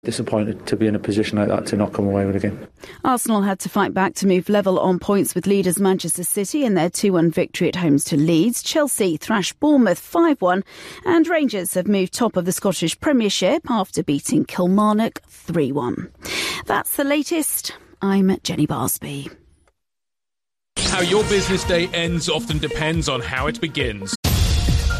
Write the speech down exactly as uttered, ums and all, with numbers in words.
Disappointed to be in a position like that to not come away with a game. Arsenal had to fight back to move level on points with leaders Manchester City in their two one victory at home to Leeds. Chelsea thrashed Bournemouth five one and Rangers have moved top of the Scottish Premiership after beating Kilmarnock three one. That's the latest. I'm Jenny Barsby. How your business day ends often depends on how it begins.